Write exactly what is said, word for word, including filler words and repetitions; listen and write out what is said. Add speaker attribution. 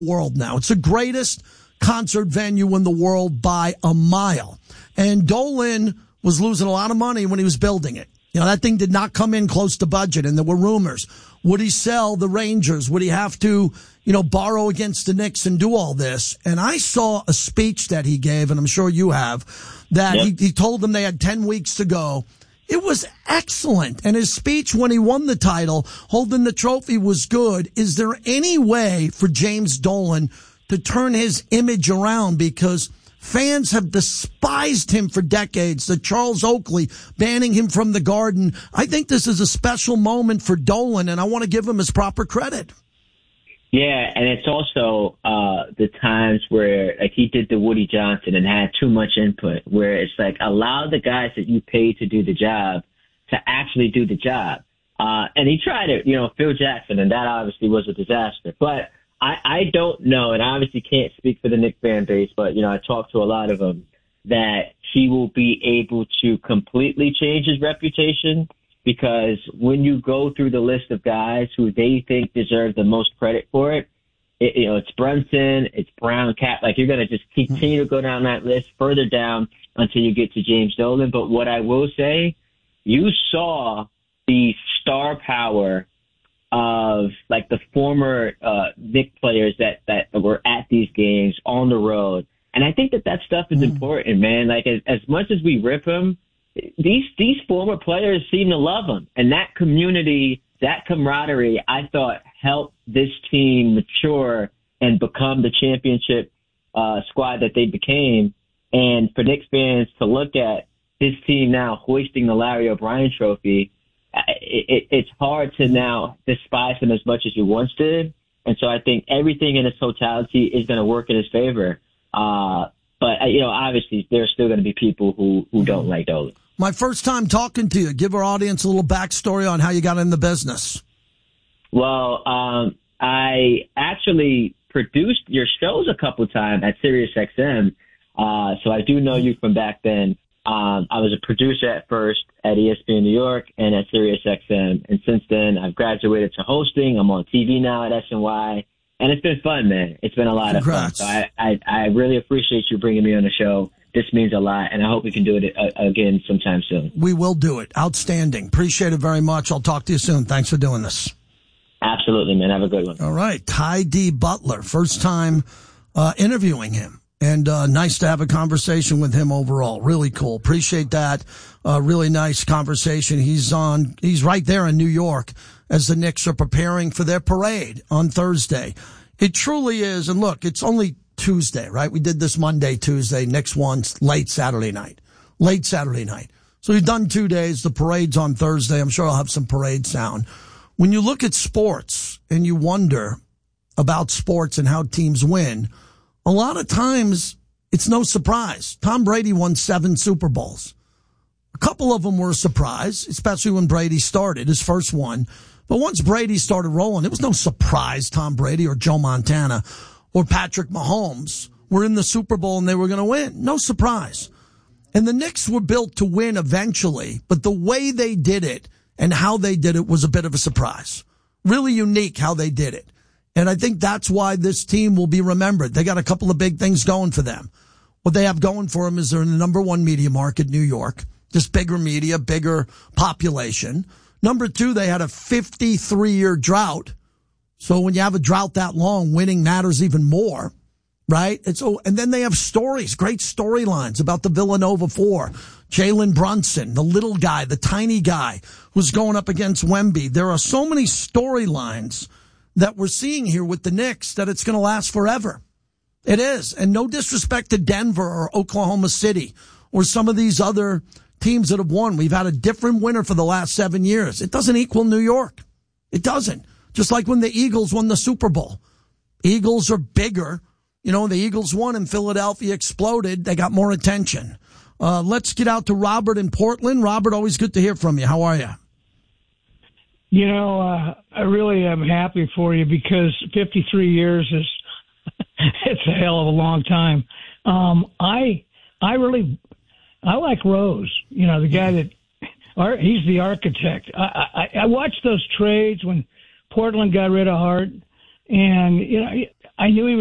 Speaker 1: world now. It's the greatest concert venue in the world by a mile. And Dolan was losing a lot of money when he was building it. You know, that thing did not come in close to budget, and there were rumors. Would he sell the Rangers? Would he have to, you know, borrow against the Knicks and do all this? And I saw a speech that he gave, and I'm sure you have, that yep. he, he told them they had ten weeks to go. It was excellent. And his speech when he won the title, holding the trophy, was good. Is there any way for James Dolan to turn his image around? Because fans have despised him for decades. The Charles Oakley banning him from the Garden. I think this is a special moment for Dolan, and I want to give him his proper credit.
Speaker 2: Yeah, and it's also uh the times where, like, he did the Woody Johnson and had too much input, where it's like, allow the guys that you paid to do the job to actually do the job. Uh and he tried it, you know, Phil Jackson, and that obviously was a disaster. But I, I don't know, and I obviously can't speak for the Knicks fan base, but, you know, I talked to a lot of them, that he will be able to completely change his reputation, because when you go through the list of guys who they think deserve the most credit for it, it you know, it's Brunson, it's Brown, Cat, like, you're going to just continue to go down that list further down until you get to James Dolan. But what I will say, you saw the star power of, like, the former uh, Knicks players that, that were at these games on the road. And I think that that stuff is mm. important, man. Like, as, as much as we rip him, these these former players seem to love him. And that community, that camaraderie, I thought helped this team mature and become the championship uh, squad that they became. And for Knicks fans to look at this team now hoisting the Larry O'Brien trophy, It, it, it's hard to now despise him as much as you once did. And so I think everything in its totality is going to work in his favor. Uh, but, you know, obviously there's still going to be people who, who don't like Dolan.
Speaker 1: My first time talking to you, give our audience a little backstory on how you got in the business.
Speaker 2: Well, um, I actually produced your shows a couple times at SiriusXM. Uh, so I do know you from back then. Um, I was a producer at first at E S P N New York and at SiriusXM. And since then, I've graduated to hosting. I'm on T V now at S N Y. And it's been fun, man. It's been a lot
Speaker 1: Congrats.
Speaker 2: of fun. So I, I, I really appreciate you bringing me on the show. This means a lot, and I hope we can do it uh, again sometime soon.
Speaker 1: We will do it. Outstanding. Appreciate it very much. I'll talk to you soon. Thanks for doing this.
Speaker 2: Absolutely, man. Have a good one.
Speaker 1: All right. Ty D. Butler, first time uh, interviewing him. And uh, nice to have a conversation with him overall. Really cool. Appreciate that. Uh, really nice conversation. He's on. He's right there in New York as the Knicks are preparing for their parade on Thursday. It truly is. And look, it's only Tuesday, right? We did this Monday, Tuesday. Knicks won late Saturday night. Late Saturday night. So we've done two days. The parade's on Thursday. I'm sure I'll have some parade sound. When you look at sports and you wonder about sports and how teams win, a lot of times, it's no surprise. Tom Brady won seven Super Bowls. A couple of them were a surprise, especially when Brady started, his first one. But once Brady started rolling, it was no surprise Tom Brady or Joe Montana or Patrick Mahomes were in the Super Bowl and they were going to win. No surprise. And the Knicks were built to win eventually, but the way they did it and how they did it was a bit of a surprise. Really unique how they did it. And I think that's why this team will be remembered. They got a couple of big things going for them. What they have going for them is they're in the number one media market, New York. Just bigger media, bigger population. Number two, they had a fifty-three year drought. So when you have a drought that long, winning matters even more, right? And so, and then they have stories, great storylines about the Villanova Four. Jalen Brunson, the little guy, the tiny guy who's going up against Wemby. There are so many storylines that we're seeing here with the Knicks that it's going to last forever. It is. And no disrespect to Denver or Oklahoma City or some of these other teams that have won. We've had a different winner for the last seven years. It doesn't equal New York. It doesn't. Just like when the Eagles won the Super Bowl. Eagles are bigger. You know, the Eagles won and Philadelphia exploded. They got more attention. Uh, let's get out to Robert in Portland. Robert, always good to hear from you. How are you?
Speaker 3: You know, uh, I really am happy for you because fifty-three years is it's a hell of a long time. Um, I I really I like Rose. You know, the guy that he's the architect. I, I, I watched those trades when Portland got rid of Hart, and you know, I knew he was